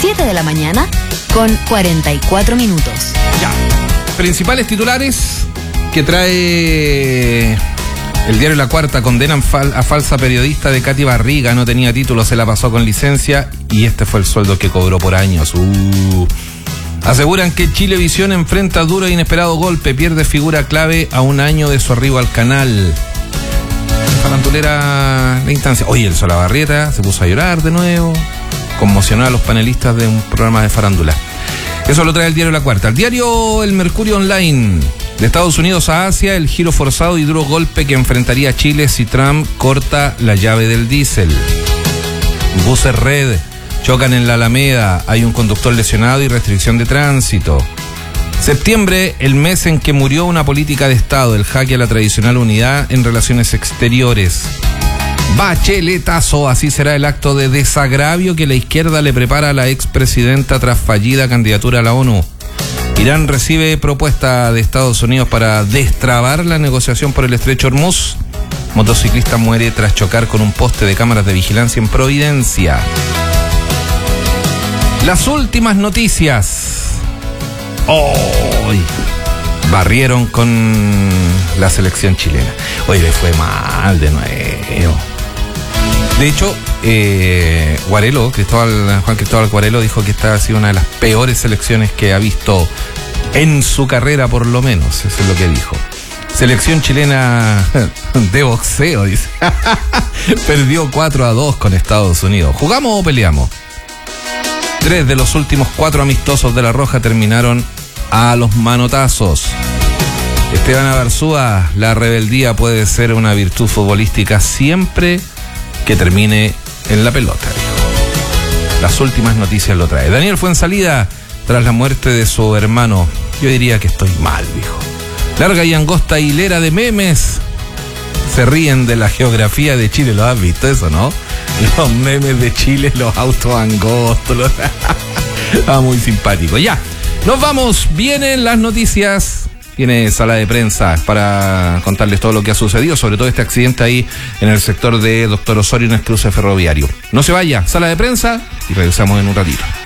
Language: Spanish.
7 de la mañana con 44 minutos. Ya. Principales titulares que trae el diario La Cuarta. Condenan a falsa periodista de Katy Barriga. No tenía título, se la pasó con licencia y este fue el sueldo que cobró por años. Aseguran que Chilevisión enfrenta duro e inesperado golpe. Pierde figura clave a un año de su arribo al canal. Farandulera la instancia. Oye, el Solabarrieta se puso a llorar de nuevo. Conmocionó a los panelistas de un programa de farándula. Eso lo trae el diario La Cuarta. El diario El Mercurio Online. De Estados Unidos a Asia, el giro forzado y duro golpe que enfrentaría a Chile si Trump corta la llave del diésel. Buses Red chocan en la Alameda, hay un conductor lesionado y restricción de tránsito. Septiembre, el mes en que murió una política de Estado, el jaque a la tradicional unidad en relaciones exteriores. Bacheletazo, así será el acto de desagravio que la izquierda le prepara a la expresidenta tras fallida candidatura a la ONU. Irán recibe propuesta de Estados Unidos para destrabar la negociación por el estrecho Hormuz. Motociclista muere tras chocar con un poste de cámaras de vigilancia en Providencia. Las últimas noticias. Hoy barrieron con la selección chilena. Hoy le fue mal de nuevo. De hecho, Juan Cristóbal Guarelo dijo que esta ha sido una de las peores selecciones que ha visto en su carrera, por lo menos. Eso es lo que dijo. Selección chilena de boxeo, dice. Perdió 4-2 con Estados Unidos. ¿Jugamos o peleamos? 3 de los últimos 4 amistosos de La Roja terminaron a los manotazos. Esteban Abarzúa, la rebeldía puede ser una virtud futbolística siempre que termine en la pelota, dijo. Las últimas noticias lo trae. Daniel Fuenzalida, tras la muerte de su hermano, yo diría que estoy mal, dijo. Larga y angosta hilera de memes se ríen de la geografía de Chile. ¿Lo has visto eso, no? Los memes de Chile, los autos angostos. Muy simpático. Ya, nos vamos. Vienen las noticias. Viene sala de prensa para contarles todo lo que ha sucedido, sobre todo este accidente ahí en el sector de Doctor Osorio en el cruce ferroviario. No se vaya, sala de prensa y regresamos en un ratito.